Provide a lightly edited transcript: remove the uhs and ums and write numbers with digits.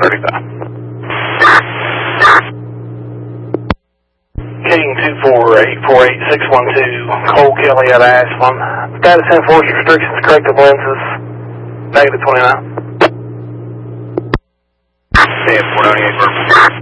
35. King 248-48612, Cole Kelly out of Ashland. Status enforced restrictions, corrective lenses, -29. Stand 498,